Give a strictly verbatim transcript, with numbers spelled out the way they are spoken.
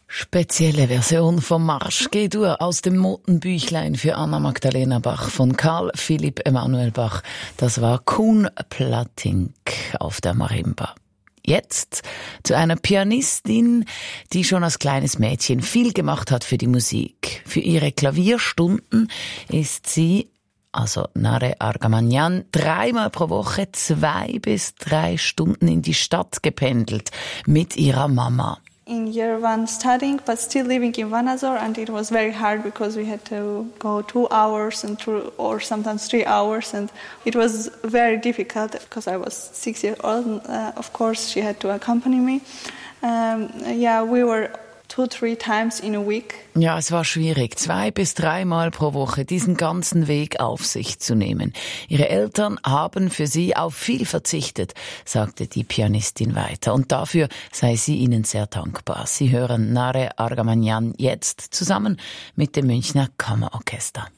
Spezielle Version vom Marsch G-Dur aus dem Notenbüchlein für Anna Magdalena Bach von Karl Philipp Emanuel Bach. Das war Kuhn Plattink auf der Marimba. Jetzt zu einer Pianistin, die schon als kleines Mädchen viel gemacht hat für die Musik. Für ihre Klavierstunden ist sie, also Nare Argamanyan, dreimal pro Woche zwei bis drei Stunden in die Stadt gependelt mit ihrer Mama. In year one studying, but still living in Vanazor, and it was very hard because we had to go two hours and two, or sometimes three hours, and it was very difficult because I was six years old. And, uh, of course, she had to accompany me. Um, yeah, we were two, three times in a week. Ja, es war schwierig, zwei bis dreimal pro Woche diesen ganzen Weg auf sich zu nehmen. Ihre Eltern haben für sie auf viel verzichtet, sagte die Pianistin weiter. Und dafür sei sie ihnen sehr dankbar. Sie hören Nare Argamanyan jetzt zusammen mit dem Münchner Kammerorchester.